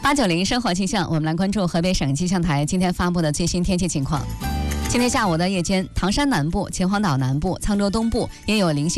890生活气象，我们来关注河北省气象台今天发布的最新天气情况。今天下午的夜间，唐山南部、秦皇岛南部、沧州东部也有零星